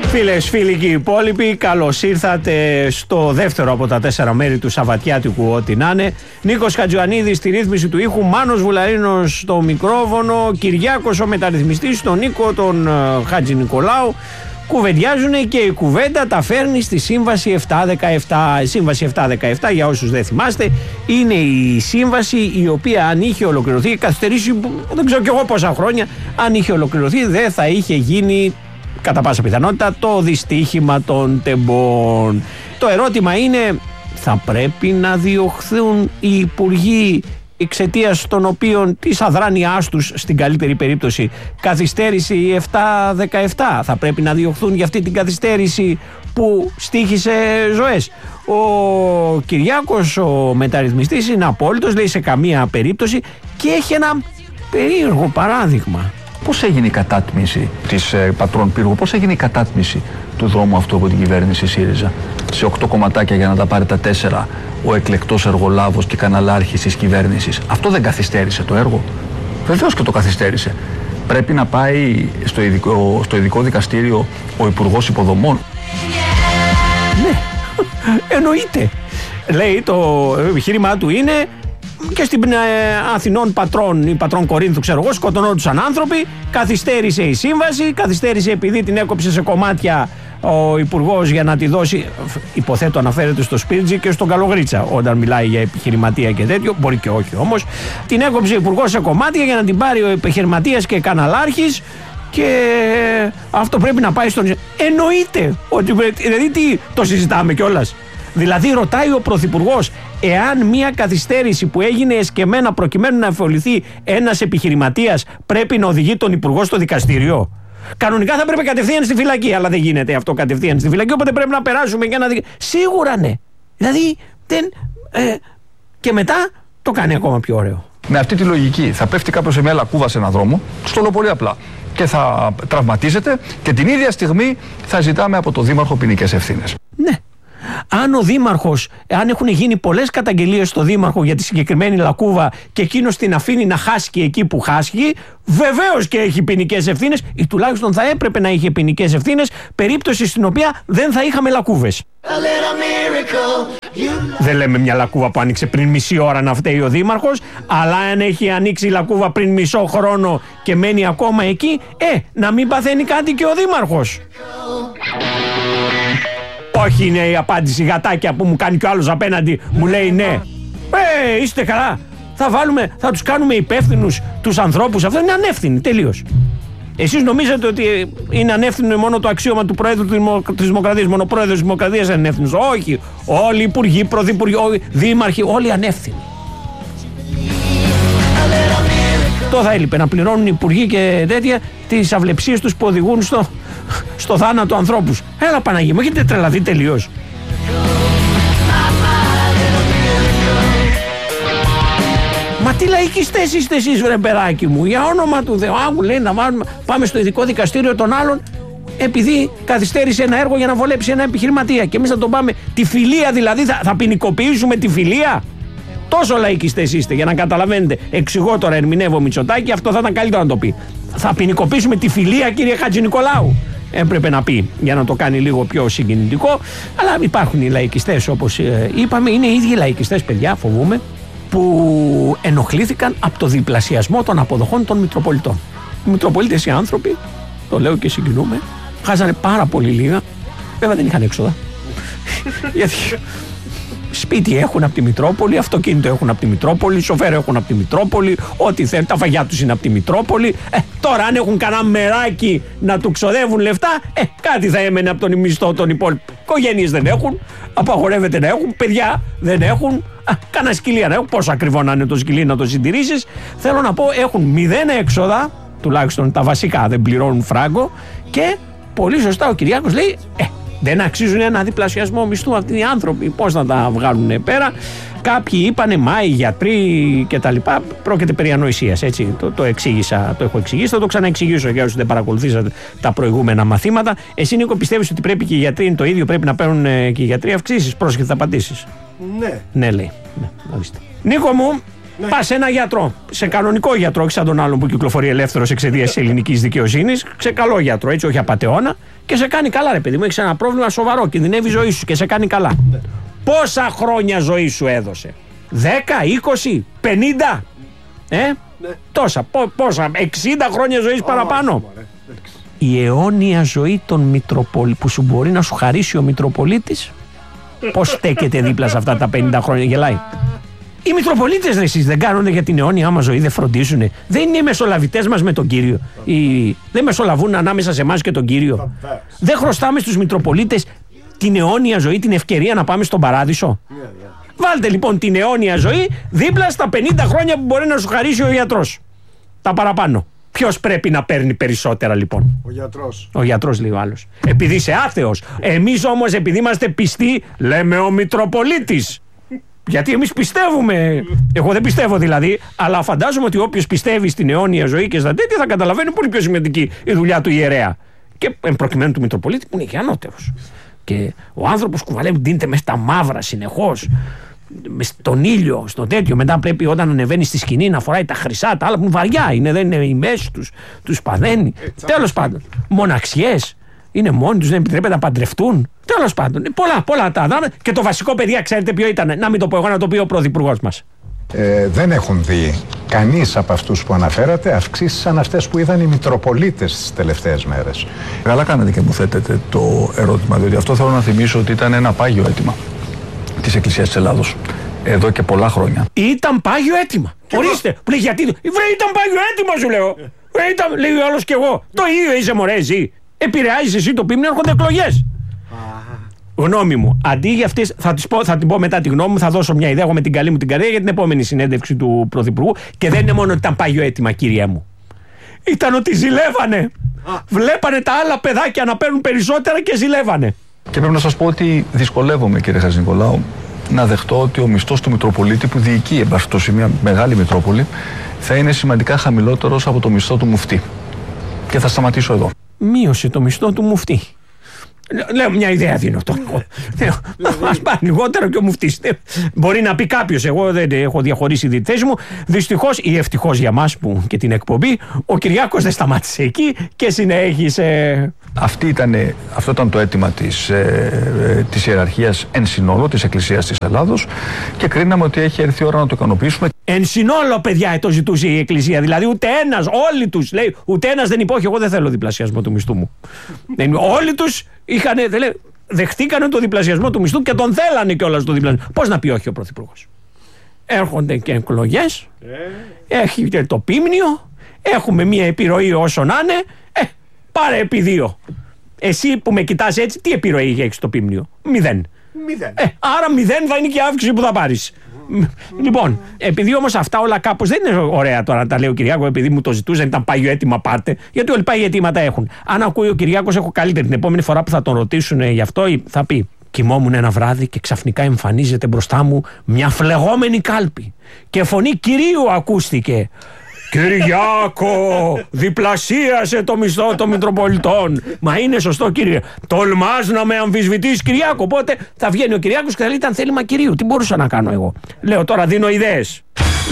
Φίλες, φίλοι και οι υπόλοιποι, καλώς ήρθατε στο δεύτερο από τα 4 μέρη του Σαββατιάτικου ό,τι να είναι. Νίκος Χατζιωαννίδης στη ρύθμιση του ήχου, Μάνος Βουλαρίνος στο μικρόφωνο, Κυριάκος ο μεταρρυθμιστής στον Νίκο τον Χατζη Νικολάου. Κουβεντιάζουν και η κουβέντα τα φέρνει στη Σύμβαση 717. Η Σύμβαση 717, για όσους δεν θυμάστε, είναι η σύμβαση η οποία αν είχε ολοκληρωθεί, καθυστερήσει δεν ξέρω κι εγώ πόσα χρόνια, αν είχε ολοκληρωθεί δεν θα είχε γίνει κατά πάσα πιθανότητα το δυστύχημα των τεμπών. Το ερώτημα είναι, θα πρέπει να διωχθούν οι υπουργοί εξαιτίας των οποίων της αδράνειάς τους στην καλύτερη περίπτωση καθυστέρησε η 717? Θα πρέπει να διωχθούν για αυτή την καθυστέρηση που στοίχησε ζωές? Ο Κυριάκος ο μεταρρυθμιστής είναι απόλυτος, λέει σε καμία περίπτωση, και έχει ένα περίεργο παράδειγμα. Πώς έγινε η κατάτμιση της Πατρών Πύργου, πώς έγινε η κατάτμιση του δρόμου αυτού από την κυβέρνηση ΣΥΡΙΖΑ? Σε 8 κομματάκια για να τα πάρει τα 4 ο εκλεκτός εργολάβος και καναλάρχης της κυβέρνησης. Αυτό δεν καθυστέρησε το έργο? Βεβαίως και το καθυστέρησε. Πρέπει να πάει στο ειδικό δικαστήριο ο Υπουργός Υποδομών. Ναι, εννοείται. Λέει το επιχείρημά του είναι, και στην Αθηνών Πατρών ή Πατρών Κορίνθου, ξέρω εγώ, σκοτωνόντουσαν άνθρωποι. Καθυστέρησε η σύμβαση, καθυστέρησε επειδή την έκοψε σε κομμάτια ο υπουργός για να τη δώσει. Υποθέτω αναφέρεται στο Σπίρτζι και στον Καλογρίτσα όταν μιλάει για επιχειρηματία και τέτοιο. Μπορεί και όχι όμως. Την έκοψε ο υπουργός σε κομμάτια για να την πάρει ο επιχειρηματίας και καναλάρχης. Και αυτό πρέπει να πάει στον. Εννοείται ότι. Δηλαδή τι το συζητάμε κιόλας? Δηλαδή ρωτάει ο Πρωθυπουργός εάν μια καθυστέρηση που έγινε εσκεμμένα προκειμένου να αφιοληθεί ένας επιχειρηματίας πρέπει να οδηγεί τον Υπουργό στο δικαστήριο. Κανονικά θα πρέπει κατευθείαν στη φυλακή, αλλά δεν γίνεται αυτό κατευθείαν στη φυλακή, οπότε πρέπει να περάσουμε για να σίγουρα ναι. Δηλαδή και μετά το κάνει ακόμα πιο ωραίο. Με αυτή τη λογική θα πέφτει κάποιος σε μια λακκούβα σε έναν δρόμο, στο λέω πολύ απλά, και θα τραυματίζεται, και την ίδια στιγμή θα ζητάμε από το Δήμαρχο ποινικές ευθύνες. Ναι. Αν ο Δήμαρχος, αν έχουν γίνει πολλές καταγγελίες στο Δήμαρχο για τη συγκεκριμένη λακκούβα και εκείνος την αφήνει να χάσκει εκεί που χάσκει, βεβαίως και έχει ποινικές ευθύνες, ή τουλάχιστον θα έπρεπε να είχε ποινικές ευθύνες, περίπτωση στην οποία δεν θα είχαμε λακκούβες. Δεν λέμε μια λακκούβα που άνοιξε πριν μισή ώρα να φταίει ο Δήμαρχος, αλλά αν έχει ανοίξει η λακκούβα πριν μισό χρόνο και μένει ακόμα εκεί, να μην παθαίνει κάτι και ο Δήμαρχος. Όχι, είναι η απάντηση γατάκια που μου κάνει κι ο άλλος απέναντι, μου λέει ναι. Είστε καλά? Θα τους κάνουμε υπεύθυνους τους ανθρώπους. Αυτό είναι ανεύθυνοι τελείως. Εσείς νομίζετε ότι είναι ανεύθυνο μόνο το αξίωμα του Προέδρου της Δημοκρατίας? Μόνο ο Πρόεδρος της Δημοκρατίας είναι ανεύθυνος? Όχι. Όλοι οι υπουργοί, πρωθυπουργοί, δήμαρχοι, όλοι ανεύθυνοι. Το θα έλειπε να πληρώνουν οι υπουργοί και τέτοια τις αυλεψίες τους που οδηγούν στο θάνατο ανθρώπους. Έλα Παναγία μου, έχετε τρελαθεί τελείως. Μα τι λαϊκιστές είστε εσείς βρε παιδάκι μου? Για όνομα του Θεού, μου λέει να πάμε στο ειδικό δικαστήριο των άλλων επειδή καθυστέρησε ένα έργο για να βολέψει ένα επιχειρηματία, και εμείς θα τον πάμε. Τη φιλία δηλαδή, θα ποινικοποιήσουμε τη φιλία? Τόσο λαϊκιστές είστε, για να καταλαβαίνετε. Εξηγώ τώρα, ερμηνεύω Μητσοτάκη, αυτό θα ήταν καλύτερο να το πει. Θα ποινικοποιήσουμε τη φιλία, κύριε Χατζη Νικολάου? Έπρεπε να πει για να το κάνει λίγο πιο συγκινητικό. Αλλά υπάρχουν οι λαϊκιστές, όπως είπαμε, είναι οι ίδιοι λαϊκιστές, παιδιά, φοβούμαι, που ενοχλήθηκαν από το διπλασιασμό των αποδοχών των Μητροπολιτών. Οι Μητροπολίτες οι άνθρωποι, το λέω και συγκινούμε, χάσανε πάρα πολύ λίγα. Βέβαια δεν είχαν έξοδα. Γιατί σπίτι έχουν από τη Μητρόπολη, αυτοκίνητο έχουν από τη Μητρόπολη, σοφέρ έχουν από τη Μητρόπολη, ό,τι θέλουν, τα φαγιά τους είναι από τη Μητρόπολη. Τώρα αν έχουν κανένα μεράκι να του ξοδεύουν λεφτά, κάτι θα έμενε από τον μισθό των υπόλοιπων. Οικογένειες δεν έχουν, απαγορεύεται να έχουν, παιδιά δεν έχουν, κανένα σκυλί να έχουν. Πόσο ακριβό να είναι το σκυλί να το συντηρήσεις? Θέλω να πω, έχουν 0 έξοδα, τουλάχιστον τα βασικά δεν πληρώνουν φράγκο, και πολύ σωστά ο Κυριάκος λέει, δεν αξίζουν ένα διπλασιασμό μισθού αυτοί οι άνθρωποι. Πώς να τα βγάλουν πέρα? Κάποιοι είπανε, μα οι γιατροί κτλ. Πρόκειται περί ανοησίας, έτσι. Το εξήγησα, το έχω εξηγήσει, θα το ξαναεξηγήσω για όσους δεν παρακολουθήσατε τα προηγούμενα μαθήματα. Εσύ, Νίκο, πιστεύεις ότι πρέπει και οι γιατροί είναι το ίδιο, πρέπει να παίρνουν και οι γιατροί αυξήσεις? Πρόσεχε, θα απαντήσεις. Ναι. Ναι, λέει. Ναι, ορίστε. Νίκο μου, Πας σε ένα γιατρό, σε κανονικό γιατρό, όχι σαν τον άλλον που κυκλοφορεί ελεύθερος εξαιτίας της ελληνικής δικαιοσύνης, σε καλό γιατρό, έτσι, όχι απατεώνα, και σε κάνει καλά, ρε παιδί μου. Έχεις ένα πρόβλημα σοβαρό, κινδυνεύει η ζωή σου και σε κάνει καλά. Πόσα χρόνια ζωή σου έδωσε? 10, 20, 50? Τόσα, πόσα, 60 χρόνια ζωής παραπάνω. Η αιώνια ζωή των Μητροπολίτων που σου μπορεί να σου χαρίσει ο Μητροπολίτης, πώς στέκεται δίπλα σε αυτά τα 50 χρόνια? Γελάει. Οι Μητροπολίτες, ρε, εσείς δεν κάνουν για την αιώνια μας ζωή, δεν φροντίζουν? Δεν είναι οι μεσολαβητές μας με τον Κύριο? Δεν μεσολαβούν ανάμεσα σε εμάς και τον Κύριο? Δεν χρωστάμε στους Μητροπολίτες την αιώνια ζωή, την ευκαιρία να πάμε στον παράδεισο? Βάλτε λοιπόν την αιώνια ζωή δίπλα στα 50 χρόνια που μπορεί να σου χαρίσει ο γιατρός. Τα παραπάνω. Ποιος πρέπει να παίρνει περισσότερα λοιπόν? Ο γιατρός. Ο γιατρός, λέει ο άλλος. Επειδή είσαι άθεος. Εμείς όμως, επειδή είμαστε πιστοί, λέμε ο Μητροπολίτης. Γιατί εμείς πιστεύουμε. Εγώ δεν πιστεύω δηλαδή, αλλά φαντάζομαι ότι όποιος πιστεύει στην αιώνια ζωή και στα τέτοια θα καταλαβαίνει πολύ πιο σημαντική η δουλειά του ιερέα. Και εν προκειμένου του Μητροπολίτη που είναι και ανώτερος. Και ο άνθρωπος κουβαλεύει, ντύνεται μες στα μαύρα συνεχώς, στον ήλιο, στο τέτοιο. Μετά πρέπει όταν ανεβαίνει στη σκηνή να φοράει τα χρυσά, τα άλλα που είναι βαριά. Δεν είναι η μέση τους παδένει. Τέλος πάντων. Μοναξιές. Είναι μόνοι τους, δεν επιτρέπεται να παντρευτούν. Τέλος πάντων. Πολλά τα δάμε. Και το βασικό, παιδιά, ξέρετε ποιο ήταν? Να μην το πω εγώ, να το πει ο πρωθυπουργός μας. Δεν έχουν δει κανείς από αυτούς που αναφέρατε αυξήσεις σαν αυτές που είδαν οι Μητροπολίτες τις τελευταίες μέρες. Καλά κάνετε και μου θέτετε το ερώτημα, διότι αυτό θέλω να θυμίσω ότι ήταν ένα πάγιο αίτημα της Εκκλησίας της Ελλάδος εδώ και πολλά χρόνια. Ήταν πάγιο αίτημα. Ορίστε. Γιατί? Ήταν πάγιο αίτημα, σου λέω. Λέει ο άλλος κι εγώ. Το ίδιο είσαι, μωρέ, εσύ. Επηρεάζεις εσύ το ποίμνιο, έρχονται εκλογές. Γνώμη μου, αντί για αυτές, θα την πω μετά τη γνώμη μου, θα δώσω μια ιδέα εγώ με την καλή μου την καρδιά για την επόμενη συνέντευξη του Πρωθυπουργού. Και δεν είναι μόνο ότι ήταν πάγιο αίτημα, κύριε μου. Ήταν ότι ζηλεύανε. Βλέπανε τα άλλα παιδάκια να παίρνουν περισσότερα και ζηλεύανε. Και πρέπει να σας πω ότι δυσκολεύομαι, κύριε Χατζηνικολάου, να δεχτώ ότι ο μισθός του Μητροπολίτη που διοικεί εμπαστώσει μια μεγάλη Μητρόπολη θα είναι σημαντικά χαμηλότερος από το μισθό του μουφτή. Και θα σταματήσω εδώ. Μείωσε το μισθό του μουφτή. Λέω μια ιδέα δίνω τώρα. Ας πάει λιγότερο και ο μουφτής. Μπορεί να πει κάποιος, εγώ δεν έχω διαχωρίσει τη θέση μου. Δυστυχώς ή ευτυχώς για μας που και την εκπομπή, ο Κυριάκος δεν σταμάτησε εκεί και συνέχισε. Αυτό ήταν το αίτημα της ιεραρχίας εν συνόλο της Εκκλησίας της Ελλάδος και κρίναμε ότι έχει έρθει η ώρα να το ικανοποιήσουμε. Εν συνόλο, παιδιά, το ζητούσε η Εκκλησία. Δηλαδή, ούτε ένας, όλοι τους λέει, ούτε ένας δεν είπε, όχι, εγώ δεν θέλω διπλασιασμό του μισθού μου. Όλοι τους δεχτήκανε το διπλασιασμό του μισθού και τον θέλανε κιόλας το διπλασιασμό. Πώς να πει όχι ο Πρωθυπουργός? Έρχονται και εκλογές, έχει και το ποίμνιο, έχουμε μια επιρροή όσο να είναι. Πάρε επί 2. Εσύ που με κοιτάς έτσι, τι επιρροή έχεις στο ποίμνιο? 0. Άρα 0 θα είναι και η αύξηση που θα πάρεις. Λοιπόν, επειδή όμως αυτά όλα κάπως δεν είναι ωραία τώρα να τα λέει ο Κυριάκος, επειδή μου το ζητούσαν, ήταν πάγιο αίτημα, πάρτε. Γιατί όλοι πάγιο αιτήματα έχουν. Αν ακούει ο Κυριάκος, έχω καλύτερη. Την επόμενη φορά που θα τον ρωτήσουν γι' αυτό, θα πει: κοιμόμουν ένα βράδυ και ξαφνικά εμφανίζεται μπροστά μου μια φλεγόμενη κάλπη. Και φωνή Κυρίου ακούστηκε. Κυριάκο, διπλασίασε το μισθό των Μητροπολιτών. Μα είναι σωστό, κύριε? Τολμάς να με αμφισβητείς, Κυριάκο? Οπότε θα βγαίνει ο Κυριάκος και θα λέει: ήταν θέλημα Κυρίου. Τι μπορούσα να κάνω εγώ? Λέω τώρα, δίνω ιδέες.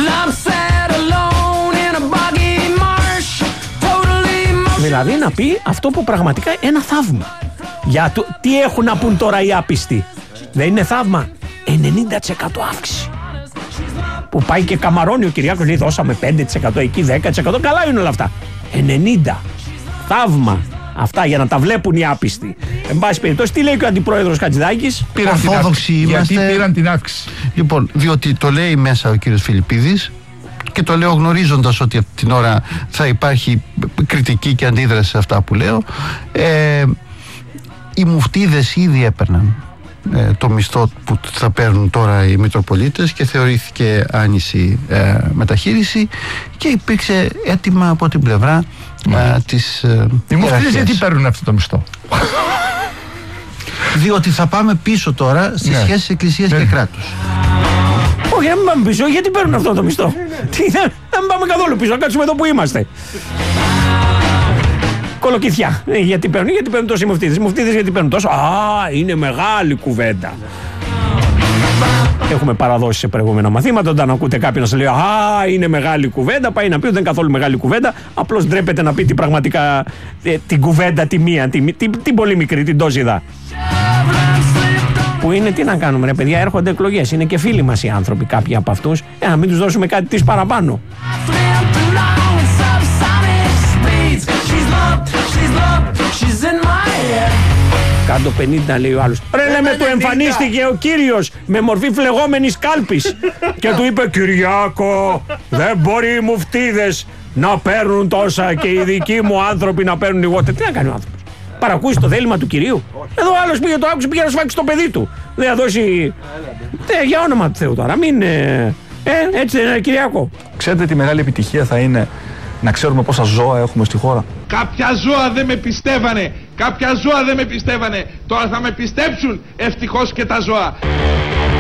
Δηλαδή να πει αυτό που πραγματικά ένα θαύμα. Τι έχουν να πούν τώρα οι άπιστοι? Δεν είναι θαύμα? 90% αύξηση. Που πάει και καμαρώνει ο Κυριάκος, λέει δώσαμε 5% εκεί, 10%. Καλά είναι όλα αυτά. 90%. Θαύμα. Αυτά για να τα βλέπουν οι άπιστοι. Εν πάση περιπτώσει, τι λέει και ο Αντιπρόεδρος Χατζηδάκης? Γιατί πήραν την αύξηση? Λοιπόν, διότι το λέει μέσα ο κύριος Φιλιππίδης και το λέω γνωρίζοντας ότι από την ώρα θα υπάρχει κριτική και αντίδραση σε αυτά που λέω. Οι μουφτίδες ήδη έπαιρναν το μισθό που θα παίρνουν τώρα οι Μητροπολίτες και θεωρήθηκε άνηση μεταχείριση και υπήρξε έτοιμα από την πλευρά της οι μουφτίδες γιατί παίρνουν αυτό το μισθό? Διότι θα πάμε πίσω τώρα στις σχέσεις Εκκλησίας και κράτους. Όχι, να μην πάμε πίσω, γιατί παίρνουν αυτό το μισθό? Να μην πάμε καθόλου πίσω, να κάτσουμε εδώ που είμαστε. Κολοκυθιά. Γιατί παίρνουν τόσοι μουφτίδες? Μουφτίδες γιατί παίρνουν τόσο? Είναι μεγάλη κουβέντα. έχουμε παραδώσει σε προηγούμενα μαθήματα. Όταν ακούτε κάποιον να σας λέει «Α, είναι μεγάλη κουβέντα», πάει να πει ότι δεν είναι καθόλου μεγάλη κουβέντα. Απλώς ντρέπεται να πει την πραγματικά την κουβέντα, τη μία, την πολύ μικρή, την τόζιδα. Που είναι, τι να κάνουμε, ρε παιδιά, έρχονται εκλογές. Είναι και φίλοι μας οι άνθρωποι, κάποιοι από αυτούς. Να μην τους δώσουμε κάτι της παραπάνω. Κάτω 50 λέει ο άλλος. Ρε λέμε, του εμφανίστηκε ο κύριος με μορφή φλεγόμενης κάλπης και του είπε «Κυριάκο, δεν μπορεί οι μουφτίδες να παίρνουν τόσα και οι δικοί μου άνθρωποι να παίρνουν λιγότερα». Τι να κάνει ο άνθρωπος? Παρακούσει το θέλημα του κυρίου? Εδώ ο άλλος πήγε, το άκουσε, πήγε να σφάξει το παιδί του. Δεν θα δώσει. Για όνομα του Θεού τώρα, μην. Έτσι δεν είναι, Κυριάκο? Ξέρετε τι μεγάλη επιτυχία θα είναι να ξέρουμε πόσα ζώα έχουμε στη χώρα? Κάποια ζώα δεν με πιστεύανε. Κάποια ζώα δεν με πιστεύανε. Τώρα θα με πιστέψουν, ευτυχώς και τα ζώα.